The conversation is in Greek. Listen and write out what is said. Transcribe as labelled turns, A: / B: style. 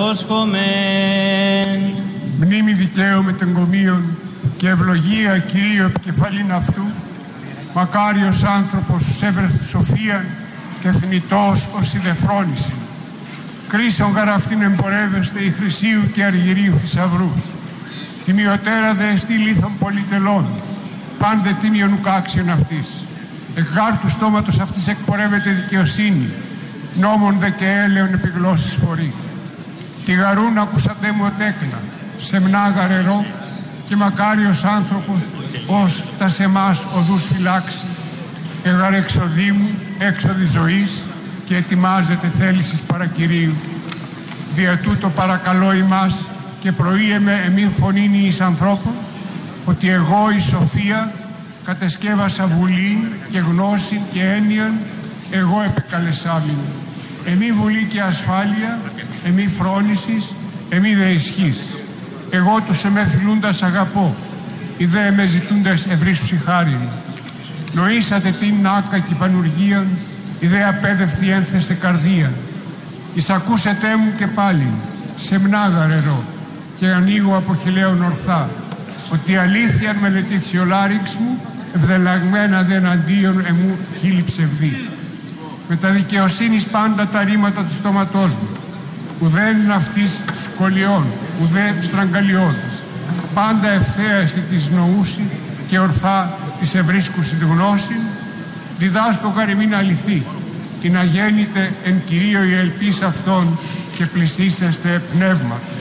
A: πρόσχομεν.
B: Μνήμη δικαίου με τον κομίον και ευλογία Κυρίου επικεφαλήν αυτού, μακάριος άνθρωπος ως έβρεθ σοφίαν και θνητός ως ιδεφρόνηση. Κρίσον γαρ αυτήν εμπορεύεστε η χρυσίου και αργυρίου θησαυρούς. Τιμιωτέρα δε εστί λίθων πολυτελών, πάντε τίμιον ουκάξιον αυτής. Εκ γάρ του στόματος αυτής εκπορεύεται δικαιοσύνη, νόμων δε και έλεον επιγλώσσης φορεί. Τη γαρούν ακούσατε μου τέκνα, σεμνά γαρερό και μακάριος άνθρωπος ως τα σε εμάς οδούς φυλάξει. Εγαρ εξοδή μου, έξοδη ζωής και ετοιμάζεται θέλησης παρακυρίου. Δια τούτο παρακαλώ ημάς και προείμαι εμήν φωνήνη εις ανθρώπων, ότι εγώ η σοφία κατεσκεύασα βουλή και γνώση και έννοιαν, εγώ επεκαλεσάμην. Εμεί βουλή και ασφάλεια, εμεί φρόνησης, εμεί δε ισχύς. Εγώ τους εμεθυλούντας αγαπώ, οι δε εμέ ζητούντας ευρύσουσι χάριν. Νοήσατε την άκακη πανουργίαν, η δε απέδευτη ένθεστε καρδία. Εισακούσετε μου και πάλι, σεμνά γαρερό, και ανοίγω από χιλέον ορθά, ότι αλήθειαν μελετήθη ο λάριξ μου, ευδελαγμένα δε εναντίον εμού χείλη ψευδή. Με τα δικαιοσύνης πάντα τα ρήματα του στόματός μου, ουδέν αυτής σκολιών, ουδέ στραγγαλιώδης. Πάντα ευθέα εστι της νοούση και ορθά της ευρίσκουσι γνώση, διδάσκω γαριμήν αληθή, την αγέννητε εν Κυρίω η ελπίς αυτών και πλησίσεστε πνεύμα.